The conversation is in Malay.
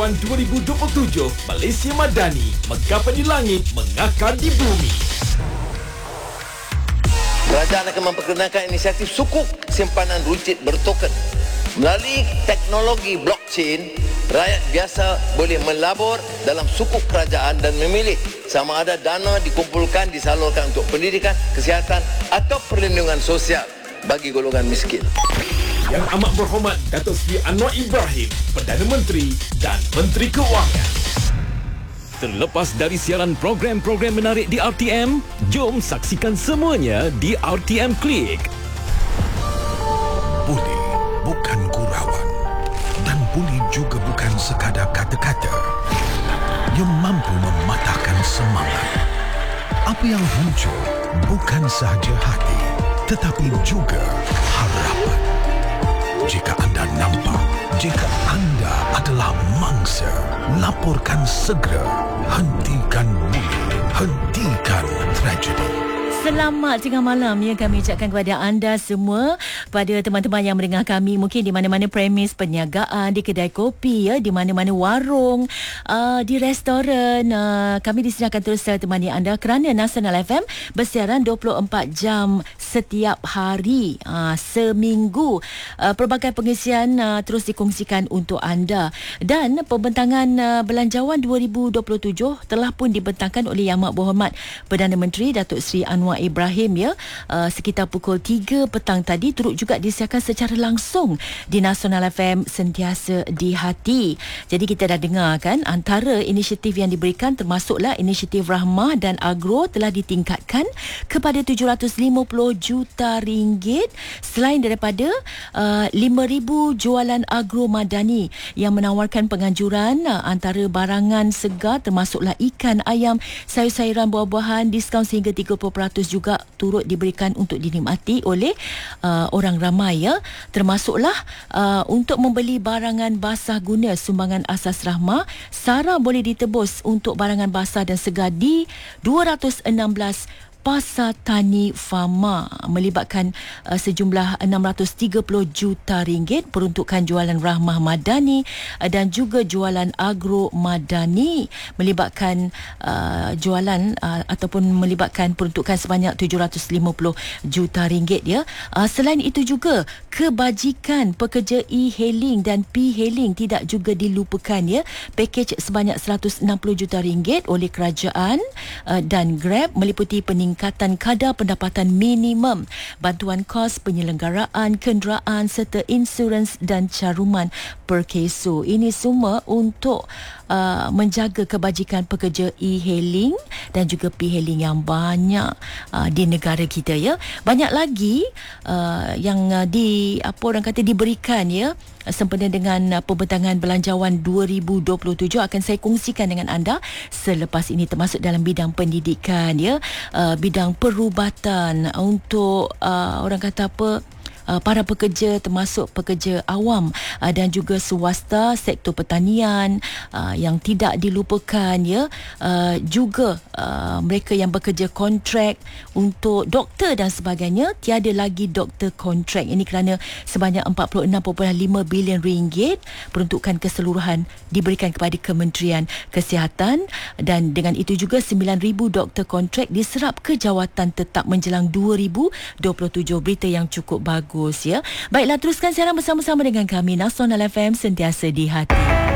Belanjawan 2027 Malaysia Madani, megapkan di langit, mengakar di bumi. Kerajaan akan memperkenalkan inisiatif sukuk simpanan runcit bertoken. Melalui teknologi blockchain, rakyat biasa boleh melabur dalam sukuk kerajaan dan memilih sama ada dana dikumpulkan disalurkan untuk pendidikan, kesihatan atau perlindungan sosial bagi golongan miskin. Yang amat berhormat Datuk Seri Anwar Ibrahim, Perdana Menteri dan Menteri Keuangan. Terlepas dari siaran program-program menarik di RTM, jom saksikan semuanya di RTM Klik. Bully bukan gurauan dan bully juga bukan sekadar kata-kata. Ia mampu mematahkan semangat. Apa yang hancur bukan sahaja hati, tetapi juga harapan. Jika anda nampak, jika anda adalah mangsa, laporkan segera. Hentikan bully, hentikan tragedi. Selamat tengah malam ya, kami ucapkan kepada anda semua, pada teman-teman yang mendengar kami mungkin di mana-mana premis perniagaan, di kedai kopi ya, di mana-mana warung, di restoran. Kami di sini akan terus temani anda kerana Nasional FM bersiaran 24 jam setiap hari, seminggu. Pelbagai pengisian terus dikongsikan untuk anda, dan pembentangan Belanjawan 2027 telah pun dibentangkan oleh Yang Amat Berhormat Perdana Menteri Datuk Seri Anwar Ibrahim ya, sekitar pukul 3 petang tadi, turut juga disiarkan secara langsung di Nasional FM Sentiasa di Hati. Jadi kita dah dengar kan, antara inisiatif yang diberikan termasuklah inisiatif Rahmah dan Agro telah ditingkatkan kepada 750 juta ringgit, selain daripada 5,000 jualan agro madani yang menawarkan penganjuran antara barangan segar termasuklah ikan, ayam, sayur-sayuran, buah-buahan, diskaun sehingga 30% juga turut diberikan untuk dinikmati oleh orang ramai ya. Termasuklah untuk membeli barangan basah guna sumbangan asas Rahmah, sara boleh ditebus untuk barangan basah dan segar di 216 Pasar Tani Fama, melibatkan sejumlah 630 juta ringgit peruntukan jualan Rahmah Madani dan juga jualan agro madani, melibatkan jualan ataupun melibatkan peruntukan sebanyak 750 juta ringgit ya. Selain itu juga kebajikan pekerja e-hailing dan p-hailing tidak juga dilupakan ya. Pakej sebanyak 160 juta ringgit oleh kerajaan dan Grab meliputi peningkatan kadar pendapatan minimum, bantuan kos penyelenggaraan kenderaan serta insurans dan caruman per keso. Ini semua untuk menjaga kebajikan pekerja e-hailing dan juga p-hailing yang banyak di negara kita ya. Banyak lagi yang diberikan ya sempena dengan pembentangan Belanjawan 2027 akan saya kongsikan dengan anda selepas ini, termasuk dalam bidang pendidikan ya, bidang perubatan untuk para pekerja, termasuk pekerja awam dan juga swasta, sektor pertanian yang tidak dilupakan ya, juga mereka yang bekerja kontrak untuk doktor dan sebagainya. Tiada lagi doktor kontrak ini kerana sebanyak 46.5 bilion ringgit peruntukan keseluruhan diberikan kepada Kementerian Kesihatan, dan dengan itu juga 9,000 doktor kontrak diserap ke jawatan tetap menjelang 2027. Berita yang cukup bagus ya. Baiklah, teruskan siaran bersama-sama dengan kami Nasional FM Sentiasa di Hati.